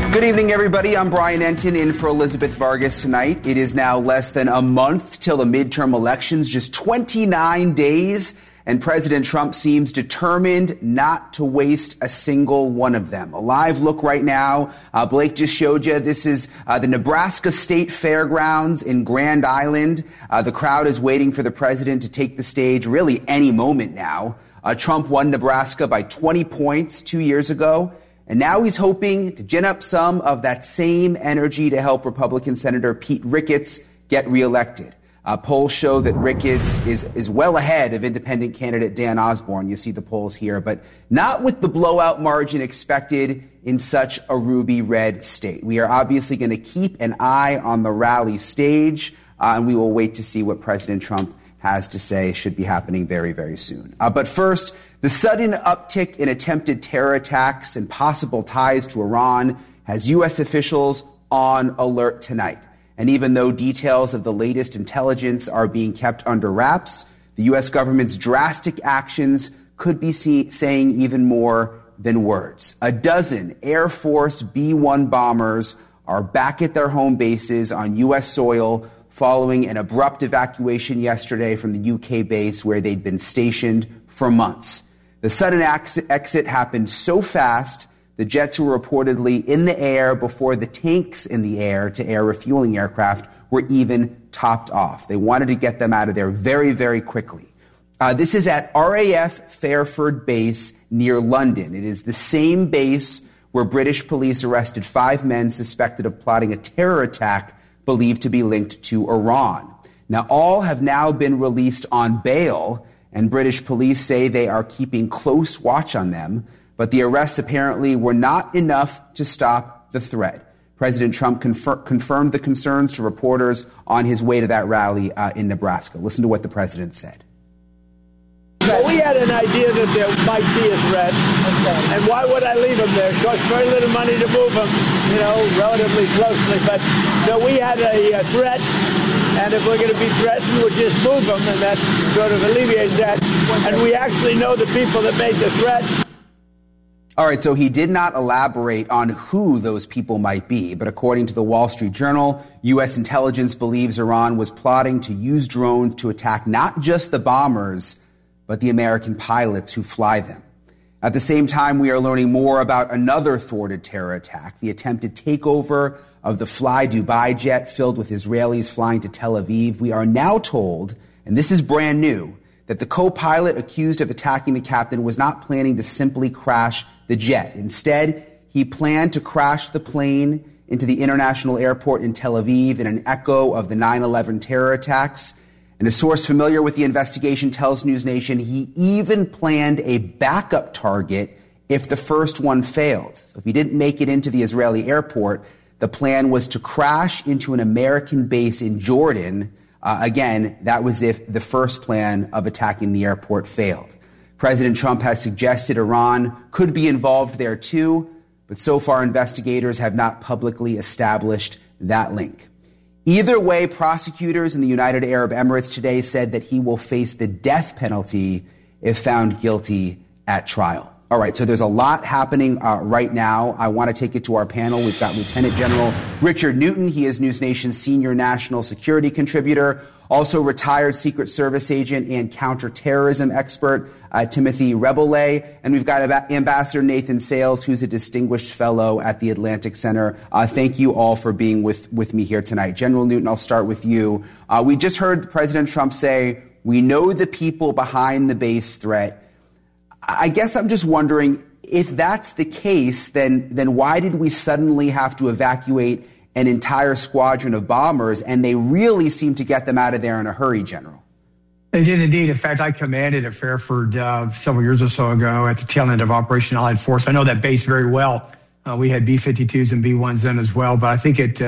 Good evening, everybody. I'm Brian Enton in for Elizabeth Vargas tonight. It is now less than a month till the midterm elections, just 29 days, and President Trump seems determined not to waste a single one of them. A live look right now. Blake just showed you. This is the Nebraska State Fairgrounds in Grand Island. The crowd is waiting for the president to take the stage really any moment now. Trump won Nebraska by 20 points 2 years ago. And now he's hoping to gin up some of that same energy to help Republican Senator Pete Ricketts get reelected. Polls show that Ricketts is well ahead of independent candidate Dan Osborne. You see the polls here, but not with the blowout margin expected in such a ruby red state. We are obviously going to keep an eye on the rally stage, and we will wait to see what President Trump has to say. Should be happening very, very soon. But first, the sudden uptick in attempted terror attacks and possible ties to Iran has U.S. officials on alert tonight. And even though details of the latest intelligence are being kept under wraps, the U.S. government's drastic actions could be saying even more than words. A dozen Air Force B-1 bombers are back at their home bases on U.S. soil following an abrupt evacuation yesterday from the UK base where they'd been stationed for months. The sudden exit happened so fast, the jets were reportedly in the air before the tanks in the air-to-air refueling aircraft were even topped off. They wanted to get them out of there very, very quickly. This is at RAF Fairford Base near London. It is the same base where British police arrested 5 men suspected of plotting a terror attack believed to be linked to Iran. Now, all have now been released on bail, and British police say they are keeping close watch on them, but the arrests apparently were not enough to stop the threat. President Trump confirmed the concerns to reporters on his way to that rally in Nebraska. Listen to what the president said. Well, we had an idea that there might be a threat, and why would I leave them there? It costs very little money to move them, relatively closely. But so we had a threat, and if we're going to be threatened, we'll just move them, and that sort of alleviates that. And we actually know the people that made the threat. All right, so he did not elaborate on who those people might be, but according to the Wall Street Journal, U.S. intelligence believes Iran was plotting to use drones to attack not just the bombers, but the American pilots who fly them. At the same time, we are learning more about another thwarted terror attack, the attempted takeover of the Fly Dubai jet filled with Israelis flying to Tel Aviv. We are now told, and this is brand new, that the co-pilot accused of attacking the captain was not planning to simply crash the jet. Instead, he planned to crash the plane into the international airport in Tel Aviv in an echo of the 9/11 terror attacks. And a source familiar with the investigation tells News Nation he even planned a backup target if the first one failed. So if he didn't make it into the Israeli airport, the plan was to crash into an American base in Jordan. Again, that was if the first plan of attacking the airport failed. President Trump has suggested Iran could be involved there too, but so far investigators have not publicly established that link. Either way, prosecutors in the United Arab Emirates today said that he will face the death penalty if found guilty at trial. All right, so there's a lot happening right now. I want to take it to our panel. We've got Lieutenant General Richard Newton. He is News Nation's senior national security contributor, also retired Secret Service agent and counterterrorism expert Timothy Rebelay. And we've got Ambassador Nathan Sales, who's a distinguished fellow at the Atlantic Center. Thank you all for being with me here tonight. General Newton, I'll start with you. We just heard President Trump say, we know the people behind the base threat. I guess I'm just wondering, if that's the case, then why did we suddenly have to evacuate an entire squadron of bombers, and they really seem to get them out of there in a hurry, General? They did indeed. In fact, I commanded at Fairford several years or so ago at the tail end of Operation Allied Force. I know that base very well. We had B-52s and B-1s then as well, but I think it